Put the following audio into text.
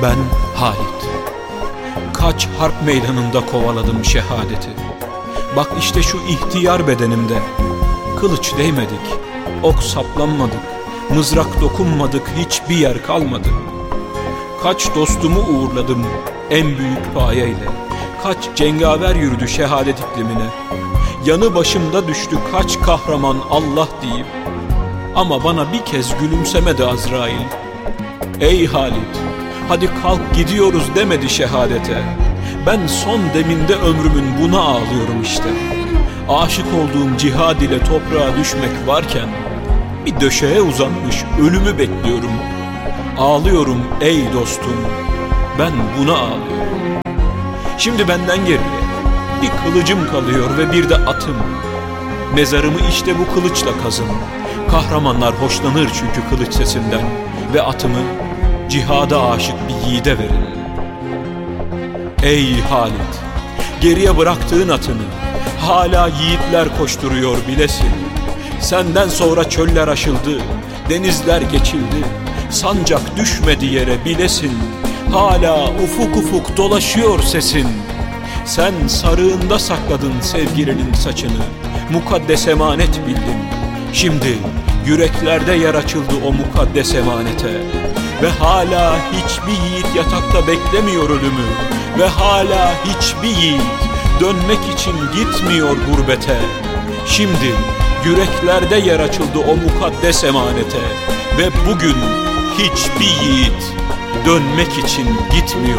Ben Halit. Kaç harp meydanında kovaladım şehadeti. Bak işte şu ihtiyar bedenimde. Kılıç değmedik, ok saplanmadık, mızrak dokunmadık, hiçbir yer kalmadı. Kaç dostumu uğurladım en büyük payeyle. Kaç cengaver yürüdü şehadet iklimine. Yanı başımda düştü kaç kahraman Allah deyip. Ama bana bir kez gülümsemedi Azrail. Ey Halit, hadi kalk gidiyoruz demedi şehadete. Ben son deminde ömrümün buna ağlıyorum işte. Aşık olduğum cihad ile toprağa düşmek varken bir döşeğe uzanmış ölümü bekliyorum. Ağlıyorum ey dostum, ben buna ağlıyorum. Şimdi benden geriye bir kılıcım kalıyor ve bir de atım. Mezarımı işte bu kılıçla kazın. Kahramanlar hoşlanır çünkü kılıç sesinden. Ve atımı cihada aşık bir yiğide verin. Ey Halit, geriye bıraktığın atını hala yiğitler koşturuyor bilesin. Senden sonra çöller aşıldı, denizler geçildi, sancak düşmedi yere bilesin. Hala ufuk ufuk dolaşıyor sesin. Sen sarığında sakladın sevgilinin saçını, mukaddes emanet bildin. Şimdi yüreklerde yer açıldı o mukaddes emanete. Ve hala hiçbir yiğit yatakta beklemiyor ölümü. Ve hala hiçbir yiğit dönmek için gitmiyor gurbete. Şimdi yüreklerde yer açıldı o mukaddes emanete. Ve bugün hiçbir yiğit dönmek için gitmiyor